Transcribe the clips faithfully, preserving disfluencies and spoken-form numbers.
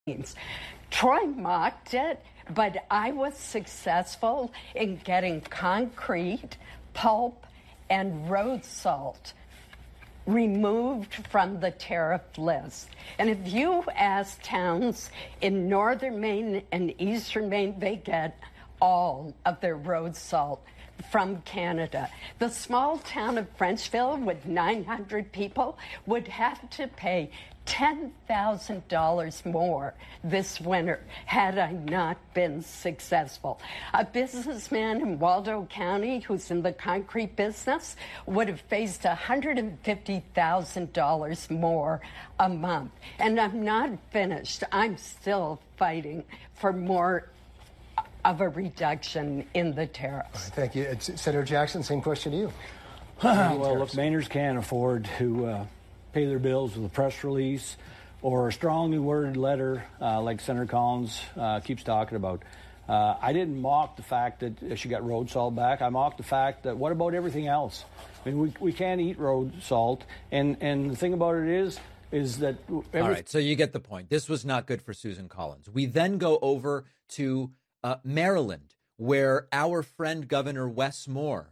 Troy mocked it, but I was successful in getting concrete, pulp, and road salt removed from the tariff list. And if you ask towns in northern Maine and eastern Maine, they get all of their road salt from Canada. The small town of Frenchville with nine hundred people would have to pay ten thousand dollars more this winter had I not been successful. A businessman in Waldo County who's in the concrete business would have faced one hundred fifty thousand dollars more a month. And I'm not finished. I'm still fighting for more of a reduction in the tariffs. Right, thank you. It's, Senator Jackson, same question to you. Well, look, Mainers can't afford to uh, pay their bills with a press release or a strongly worded letter uh, like Senator Collins uh, keeps talking about. Uh, I didn't mock the fact that she got road salt back. I mocked the fact that what about everything else? I mean, we, we can't eat road salt. And, and the thing about it is, is that... Every- All right, so you get the point. This was not good for Susan Collins. We then go over to uh, Maryland, where our friend Governor Wes Moore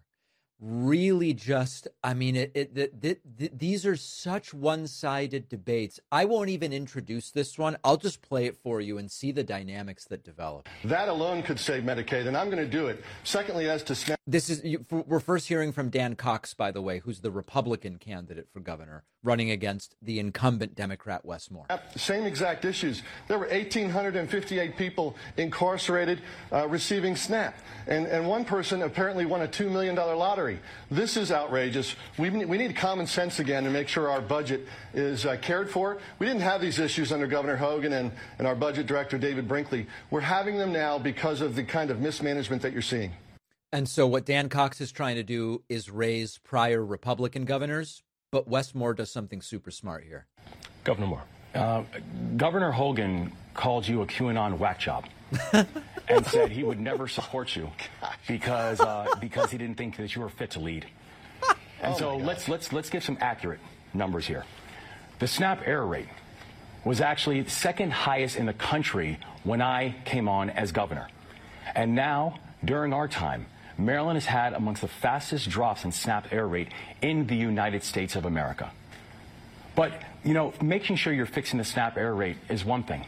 really just, I mean, it, it, it, it, it, these are such one-sided debates. I won't even introduce this one. I'll just play it for you and see the dynamics that develop. That alone could save Medicaid, and I'm going to do it. Secondly, as to SNAP. This is, you, we're first hearing from Dan Cox, by the way, who's the Republican candidate for governor, running against the incumbent Democrat Wes Moore. Same exact issues. There were one thousand eight hundred fifty-eight people incarcerated uh, receiving SNAP, and, and one person apparently won a two million dollars lottery. This is outrageous. We, we need common sense again to make sure our budget is uh, cared for. We didn't have these issues under Governor Hogan and, and our budget director, David Brinkley. We're having them now because of the kind of mismanagement that you're seeing. And so what Dan Cox is trying to do is raise prior Republican governors, but Wes Moore does something super smart here. Governor Moore. Uh, Governor Hogan called you a QAnon whack job and said he would never support you because uh, because he didn't think that you were fit to lead. And oh so let's let's let's get some accurate numbers here. The SNAP error rate was actually second highest in the country when I came on as governor. And now, during our time, Maryland has had amongst the fastest drops in SNAP error rate in the United States of America. But, you know, making sure you're fixing the SNAP error rate is one thing.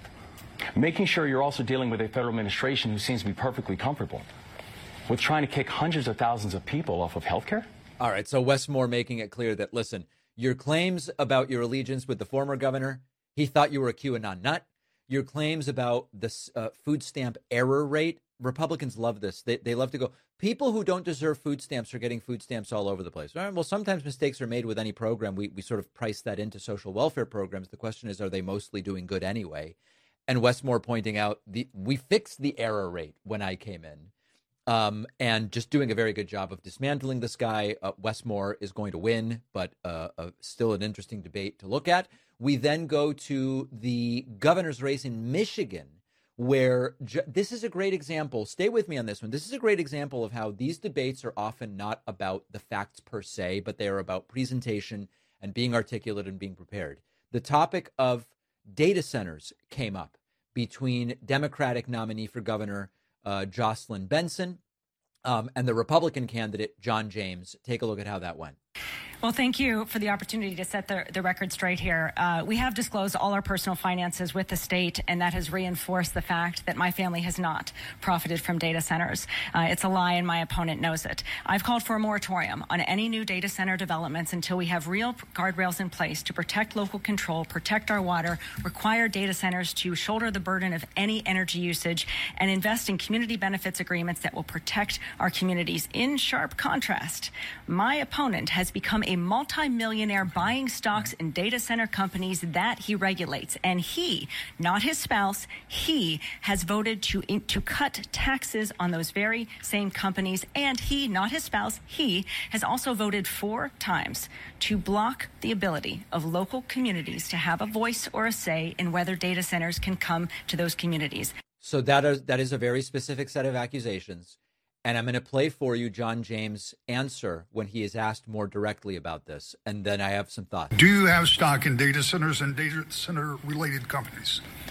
Making sure you're also dealing with a federal administration who seems to be perfectly comfortable with trying to kick hundreds of thousands of people off of health care. All right, so Wes Moore making it clear that, listen, your claims about your allegiance with the former governor, he thought you were a QAnon nut. Your claims about the uh, food stamp error rate, Republicans love this. They they love to go, people who don't deserve food stamps are getting food stamps all over the place. All right, well, sometimes mistakes are made with any program. We we sort of price that into social welfare programs. The question is, are they mostly doing good anyway? And Wes Moore pointing out, the we fixed the error rate when I came in. Um, and just doing a very good job of dismantling this guy. Uh, Wes Moore is going to win, but uh, uh, still an interesting debate to look at. We then go to the governor's race in Michigan, where ju- this is a great example. Stay with me on this one. This is a great example of how these debates are often not about the facts per se, but they are about presentation and being articulate and being prepared. The topic of data centers came up between Democratic nominee for governor uh, Jocelyn Benson um, and the Republican candidate John James. Take a look at how that went. Well, thank you for the opportunity to set the, the record straight here. Uh, we have disclosed all our personal finances with the state, and that has reinforced the fact that my family has not profited from data centers. Uh, it's a lie, and my opponent knows it. I've called for a moratorium on any new data center developments until we have real guardrails in place to protect local control, protect our water, require data centers to shoulder the burden of any energy usage, and invest in community benefits agreements that will protect our communities. In sharp contrast, my opponent has become a multimillionaire buying stocks in data center companies that he regulates. And he, not his spouse, he has voted to, to cut taxes on those very same companies. And he, not his spouse, he has also voted four times to block the ability of local communities to have a voice or a say in whether data centers can come to those communities. So that is, that is a very specific set of accusations. And I'm going to play for you John James' answer when he is asked more directly about this. And then I have some thoughts. Do you have stock in data centers and data center related companies?